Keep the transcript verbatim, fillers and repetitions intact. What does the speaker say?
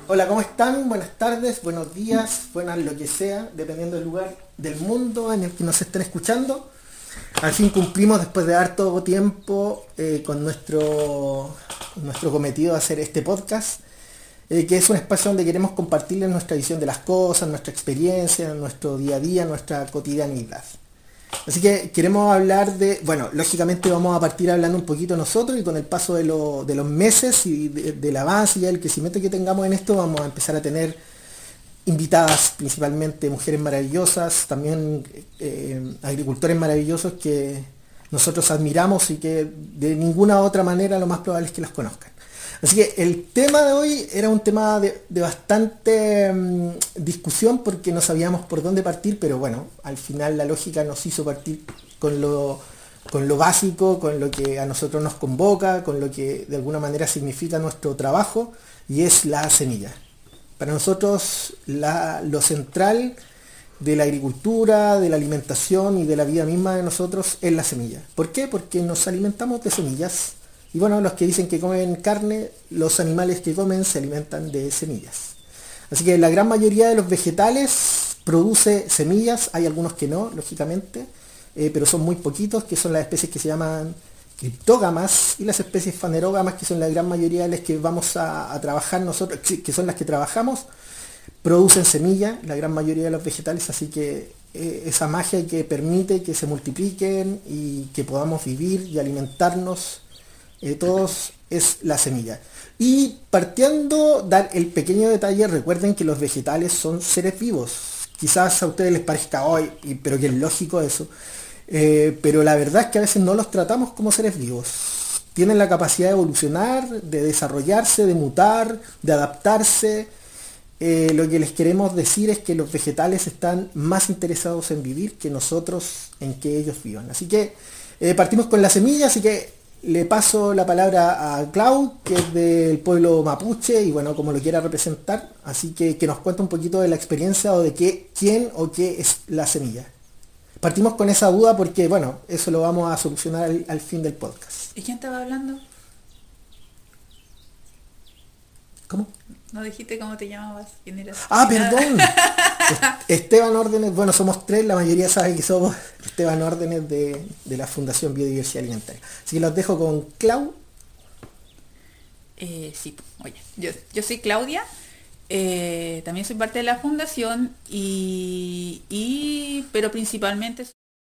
Hola, ¿cómo están? Buenas tardes, buenos días, buenas lo que sea, dependiendo del lugar del mundo en el que nos estén escuchando. Al fin cumplimos después de harto tiempo eh, con nuestro, nuestro cometido de hacer este podcast, eh, que es un espacio donde queremos compartirles nuestra visión de las cosas, nuestra experiencia, nuestro día a día, nuestra cotidianidad. Así que queremos hablar de, bueno, lógicamente vamos a partir hablando un poquito nosotros y con el paso de, lo- de los meses y de- del avance y el crecimiento que tengamos en esto vamos a empezar a tener invitadas, principalmente mujeres maravillosas, también eh, agricultores maravillosos que nosotros admiramos y que de ninguna otra manera lo más probable es que las conozcan. Así que el tema de hoy era un tema de, de bastante mm, discusión porque no sabíamos por dónde partir, pero bueno, al final la lógica nos hizo partir con lo, con lo básico, con lo que a nosotros nos convoca, con lo que de alguna manera significa nuestro trabajo, y es la semilla. Para nosotros la- lo central de la agricultura, de la alimentación y de la vida misma de nosotros es la semilla. ¿Por qué? Porque nos alimentamos de semillas. Y bueno, los que dicen que comen carne, los animales que comen se alimentan de semillas. Así que la gran mayoría de los vegetales produce semillas, hay algunos que no, lógicamente, eh, pero son muy poquitos, que son las especies que se llaman criptógamas y las especies fanerógamas, que son la gran mayoría de las que vamos a, a trabajar nosotros, que son las que trabajamos, producen semilla, la gran mayoría de los vegetales, así que eh, esa magia que permite que se multipliquen y que podamos vivir y alimentarnos eh, todos es la semilla. Y partiendo, dar el pequeño detalle, recuerden que los vegetales son seres vivos. Quizás a ustedes les parezca hoy, pero que es lógico eso. Eh, pero la verdad es que a veces no los tratamos como seres vivos. Tienen la capacidad de evolucionar, de desarrollarse, de mutar, de adaptarse. Eh, lo que les queremos decir es que los vegetales están más interesados en vivir que nosotros en que ellos vivan. Así que eh, partimos con la semilla, así que le paso la palabra a Clau, que es del pueblo mapuche y bueno, como lo quiera representar, así que que nos cuente un poquito de la experiencia o de qué, quién o qué es la semilla. Partimos con esa duda porque bueno, eso lo vamos a solucionar al, al fin del podcast. ¿Y quién estaba hablando? ¿Cómo? No dijiste cómo te llamabas, quién eras. Ah, Ni nada. perdón. Esteban Órdenes, bueno, somos tres, la mayoría sabe que somos Esteban Órdenes de, de la Fundación Biodiversidad Alimentaria. Así que los dejo con Clau. Eh, sí, oye, yo, yo soy Claudia, eh, también soy parte de la fundación y, y pero principalmente